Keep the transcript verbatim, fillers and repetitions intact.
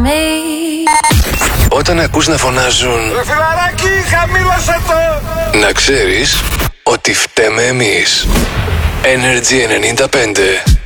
Όταν ακούς να φωνάζουν ρε φιλαράκι, χαμήλωσε το! να ξέρεις ότι φταίμε εμείς. Energy ενενήντα πέντε.